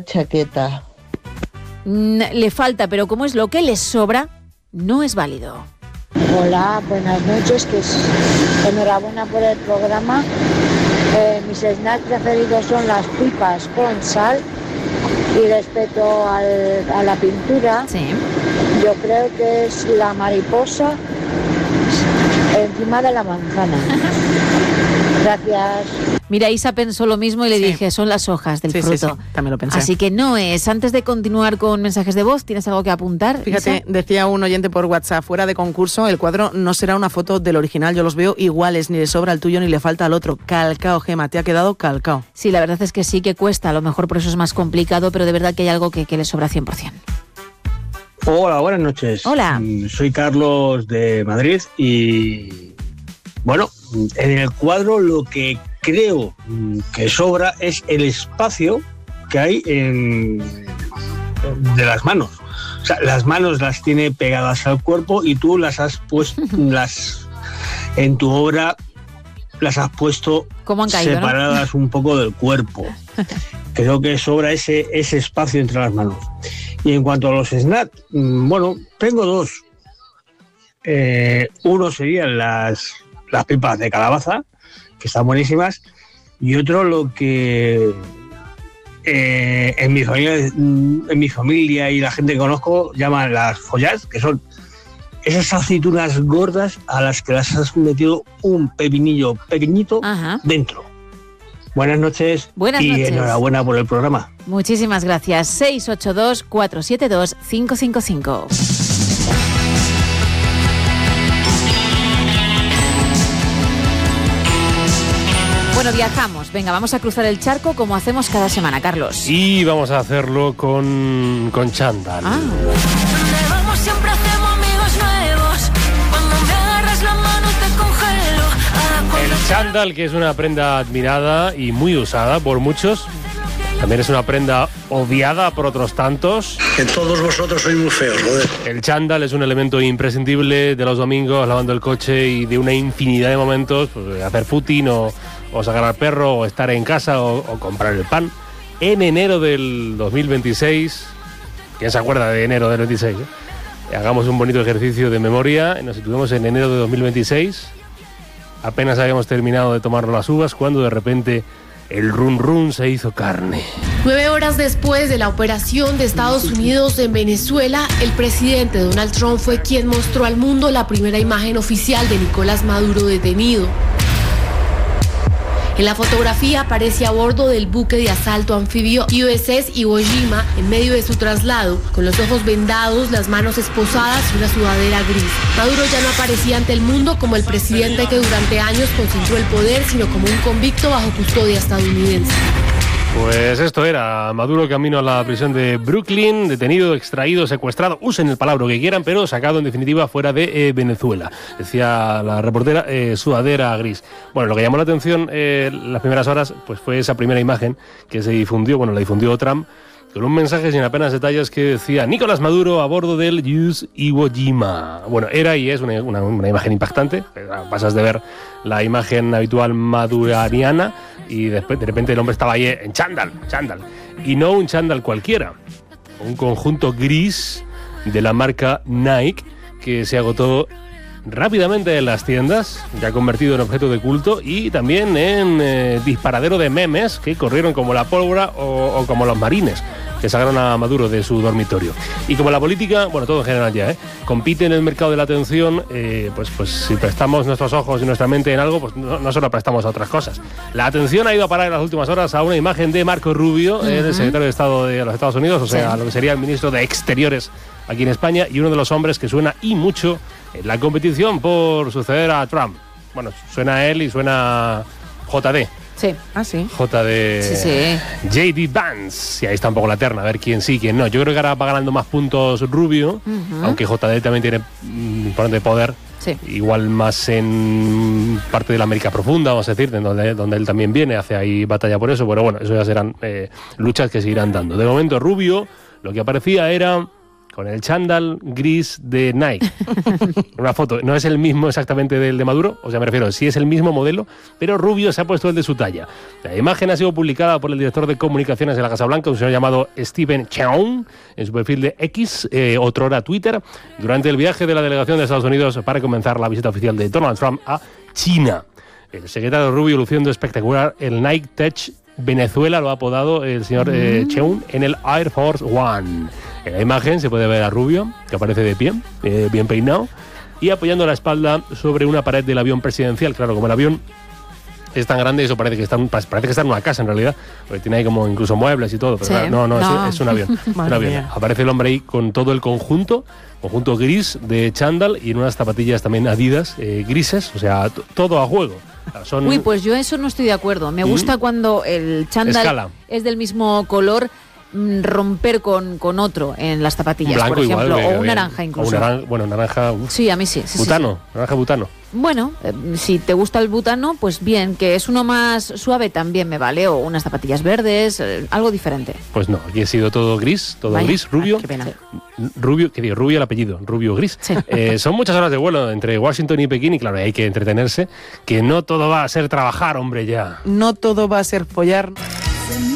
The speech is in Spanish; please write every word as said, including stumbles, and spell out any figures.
chaqueta. Mm, le falta, pero como es lo que les sobra, no es válido. Hola, buenas noches, que es enhorabuena por el programa. Eh, mis snacks preferidos son las pipas con sal y respecto al, a la pintura, sí. Yo creo que es la mariposa encima de la manzana. Gracias. Mira, Isa pensó lo mismo y le Sí. dije, son las hojas del Sí, fruto. sí, sí, también lo pensé. Así que no es. Antes de continuar con mensajes de voz, ¿tienes algo que apuntar? Fíjate, Isa? decía un oyente por WhatsApp, fuera de concurso, el cuadro no será una foto del original, yo los veo iguales, ni le sobra al tuyo ni le falta al otro. Calcao, Gema, te ha quedado calcao. Sí, la verdad es que sí que cuesta, a lo mejor por eso es más complicado, pero de verdad que hay algo que, que le sobra cien por ciento. Hola, buenas noches. Hola. Soy Carlos de Madrid y, bueno, en el cuadro lo que creo que sobra es el espacio que hay en, de las manos. O sea, las manos las tiene pegadas al cuerpo y tú las has puesto, las en tu obra las has puesto ¿Cómo han caído, separadas, ¿no? Un poco del cuerpo. Creo que sobra ese, ese espacio entre las manos. Y en cuanto a los snacks, bueno, tengo dos. Eh, uno serían las, las pipas de calabaza, que están buenísimas, y otro lo que eh, en, mi familia, en mi familia y la gente que conozco llaman las follas, que son esas aceitunas gordas a las que las has metido un pepinillo pequeñito Ajá. dentro. Buenas noches. Buenas y noches. enhorabuena por el programa. Muchísimas gracias. seis ocho dos, cuatro siete dos, cinco cinco cinco. Bueno, viajamos. Venga, vamos a cruzar el charco como hacemos cada semana, Carlos. Y vamos a hacerlo con, con chándal. Ah. Donde vamos siempre hacemos amigos nuevos. Cuando me agarras la mano te congelo. Ah, cuando El chándal, que es una prenda admirada y muy usada por muchos, también es una prenda odiada por otros tantos. Que todos vosotros sois muy feos, joder. El chándal es un elemento imprescindible de los domingos lavando el coche y de una infinidad de momentos, pues, hacer footing o, o sacar al perro o estar en casa o, o comprar el pan. En enero del dos mil veintiséis, ¿quién se acuerda de enero del veintiséis? Eh? Hagamos un bonito ejercicio de memoria. Nos situamos en enero de dos mil veintiséis. Apenas habíamos terminado de tomar las uvas cuando de repente el run run se hizo carne. Nueve horas después de la operación de Estados Unidos en Venezuela, el presidente Donald Trump fue quien mostró al mundo la primera imagen oficial de Nicolás Maduro detenido. En la fotografía aparece a bordo del buque de asalto anfibio U S S Iwo Jima en medio de su traslado, con los ojos vendados, las manos esposadas y una sudadera gris. Maduro ya no aparecía ante el mundo como el presidente que durante años concentró el poder, sino como un convicto bajo custodia estadounidense. Pues esto era Maduro camino a la prisión de Brooklyn, detenido, extraído, secuestrado, usen el palabra que quieran, pero sacado en definitiva fuera de eh, Venezuela. Decía la reportera, eh, sudadera gris. Bueno, lo que llamó la atención eh, las primeras horas pues fue esa primera imagen que se difundió, bueno, la difundió Trump, con un mensaje sin apenas detalles que decía Nicolás Maduro a bordo del U S S Iwo Jima. Bueno, era y es una, una, una imagen impactante. Pasas de ver la imagen habitual madurariana y después de repente el hombre estaba ahí en chándal, chándal. Y no un chándal cualquiera, un conjunto gris de la marca Nike que se agotó rápidamente en las tiendas, ya convertido en objeto de culto y también en eh, disparadero de memes que corrieron como la pólvora o, o como los marines que sacaron a Maduro de su dormitorio. Y como la política, bueno, todo en general ya, ¿eh? compite en el mercado de la atención, eh, pues, pues si prestamos nuestros ojos y nuestra mente en algo, pues no, no solo prestamos a otras cosas. La atención ha ido a parar en las últimas horas a una imagen de Marco Rubio, uh-huh. el secretario de Estado de los Estados Unidos, o sea, sí. lo que sería el ministro de Exteriores aquí en España, y uno de los hombres que suena y mucho en la competición por suceder a Trump. Bueno, suena a él y suena J D. Sí. Ah, sí. J D. Sí, sí. J D Vance. Y ahí está un poco la terna, a ver quién sí, quién no. Yo creo que ahora va ganando más puntos Rubio, uh-huh. aunque J D también tiene un importante poder. Sí. Igual más en parte de la América profunda, vamos a decir, de donde, donde él también viene, hace ahí batalla por eso. Pero bueno, eso ya serán eh, luchas que se irán dando. De momento, Rubio, lo que aparecía era con el chándal gris de Nike. Una foto, no es el mismo exactamente del de Maduro, o sea, me refiero, sí es el mismo modelo, pero Rubio se ha puesto el de su talla. La imagen ha sido publicada por el director de comunicaciones de la Casa Blanca, un señor llamado Steven Cheung, en su perfil de X, eh, otrora Twitter, durante el viaje de la delegación de Estados Unidos para comenzar la visita oficial de Donald Trump a China. El secretario Rubio luciendo espectacular el Nike Tech Venezuela, lo ha apodado el señor eh, Cheung, en el Air Force One. En la imagen se puede ver a Rubio, que aparece de pie, eh, bien peinado, y apoyando la espalda sobre una pared del avión presidencial. Claro, como el avión es tan grande, eso parece que está en, parece que está en una casa en realidad, porque tiene ahí como incluso muebles y todo, pero sí. claro, no, no, no. Es, es un avión. Es un avión. Aparece el hombre ahí con todo el conjunto, conjunto gris de chándal y en unas zapatillas también Adidas eh, grises, o sea, t- todo a juego. Son... Uy, pues yo eso no estoy de acuerdo. Me gusta mm. cuando el chándal Escala. es del mismo color, mm, romper con, con otro en las zapatillas, blanco por ejemplo, igual, o un bien. naranja incluso. O un naran- bueno, naranja... Uf. Sí, a mí sí. sí butano, sí, sí. naranja butano. Bueno, eh, si te gusta el butano, pues bien, que es uno más suave también me vale, o unas zapatillas verdes, eh, algo diferente. Pues no, aquí ha sido todo gris, todo Vaya, gris, rubio. ay, qué pena. Rubio, ¿qué digo? Rubio el apellido, rubio gris. Sí. Eh, son muchas horas de vuelo entre Washington y Pekín y claro, hay que entretenerse, que no todo va a ser trabajar, hombre, ya. No todo va a ser follar.